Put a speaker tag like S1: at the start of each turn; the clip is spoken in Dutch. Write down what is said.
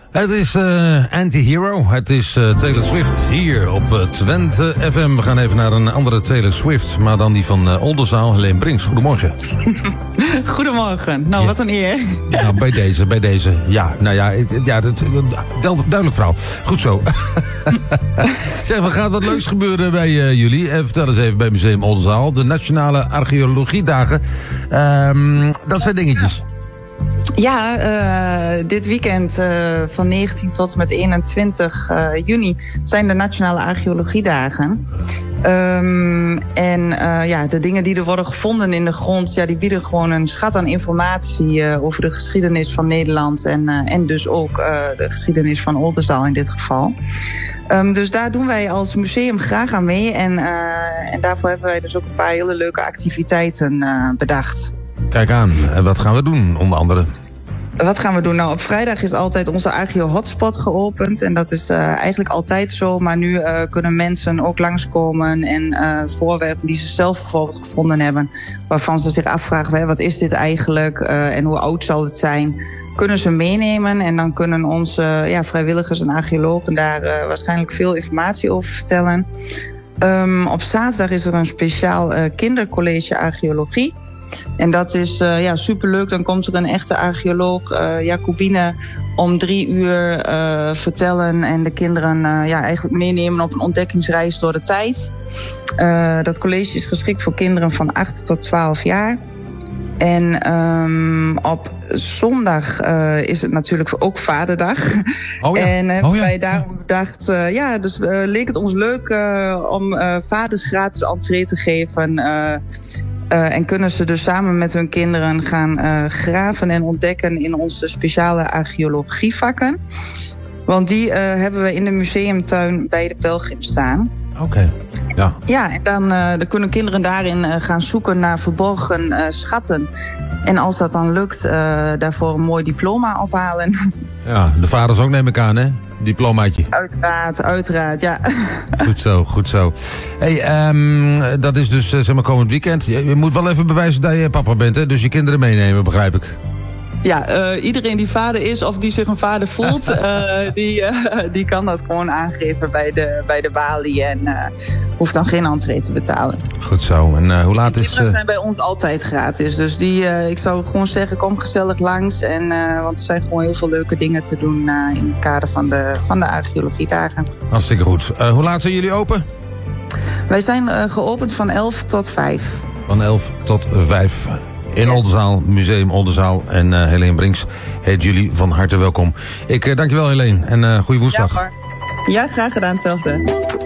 S1: Het is Anti-Hero, het is Taylor Swift hier op Twente FM. We gaan even naar een andere Taylor Swift, maar dan die van Oldenzaal, Helene Brinks. Goedemorgen.
S2: Goedemorgen. Nou, wat een eer.
S1: Nou, bij deze. Ja, nou ja, duidelijk verhaal. Goed zo. Zeg, er gaat wat leuks gebeuren bij jullie. Vertel eens even bij Museum Oldenzaal. De Nationale Archeologiedagen. Dat zijn dingetjes.
S2: Ja, dit weekend van 19 tot en met 21 juni zijn de Nationale Archeologiedagen. De dingen die er worden gevonden in de grond, ja, die bieden gewoon een schat aan informatie over de geschiedenis van Nederland en dus ook de geschiedenis van Oldenzaal in dit geval. Dus daar doen wij als museum graag aan mee en daarvoor hebben wij dus ook een paar hele leuke activiteiten bedacht.
S1: Kijk aan, en wat gaan we doen onder andere?
S2: Wat gaan we doen? Nou, op vrijdag is altijd onze Archeo Hotspot geopend. En dat is eigenlijk altijd zo. Maar nu kunnen mensen ook langskomen en voorwerpen die ze zelf bijvoorbeeld gevonden hebben, waarvan ze zich afvragen, wat is dit eigenlijk en hoe oud zal het zijn, kunnen ze meenemen. En dan kunnen onze vrijwilligers en archeologen daar waarschijnlijk veel informatie over vertellen. Op zaterdag is er een speciaal kindercollege archeologie. En dat is superleuk. Dan komt er een echte archeoloog, Jacobine, om 3 uur vertellen en de kinderen eigenlijk meenemen op een ontdekkingsreis door de tijd. Dat college is geschikt voor kinderen van 8 tot 12 jaar. En op zondag is het natuurlijk ook Vaderdag.
S1: Oh ja.
S2: En hebben wij daarom bedacht, leek het ons leuk om vaders gratis entree te geven. En kunnen ze dus samen met hun kinderen gaan graven en ontdekken in onze speciale archeologievakken. Want die hebben we in de museumtuin bij de Pelgrim staan.
S1: Oké. Ja.
S2: Ja, en dan kunnen kinderen daarin gaan zoeken naar verborgen schatten. En als dat dan lukt, daarvoor een mooi diploma ophalen.
S1: Ja, de vaders ook neem ik aan, hè? Diplomaatje.
S2: Uiteraard, ja.
S1: Goed zo. Hey, dat is dus komend weekend. Je moet wel even bewijzen dat je papa bent, hè? Dus je kinderen meenemen, begrijp ik.
S2: Ja, iedereen die vader is of die zich een vader voelt, die kan dat gewoon aangeven bij de balie en hoeft dan geen entree te betalen.
S1: Goed zo. En hoe laat is...
S2: Kinderen zijn bij ons altijd gratis, dus ik zou gewoon zeggen, kom gezellig langs. Want er zijn gewoon heel veel leuke dingen te doen in het kader van de archeologiedagen.
S1: Hartstikke goed. Hoe laat zijn jullie open?
S2: Wij zijn geopend van 11 tot 5.
S1: Van 11 tot 5. In Oldenzaal, Museum Oldenzaal. En Helene Brinks heet jullie van harte welkom. Ik dank je wel, Helene. En goede woensdag.
S2: Ja, graag gedaan. Hetzelfde.